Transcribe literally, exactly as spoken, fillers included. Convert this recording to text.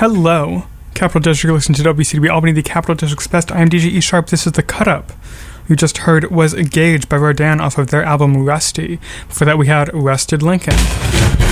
Hello, Capital District. Listen to W C W Albany, the Capital District's best. I am D J E Sharp. This is The Cut Up. You just heard was Gauge by Rodan off of their album Rusty. Before that, we had Rusted Lincoln.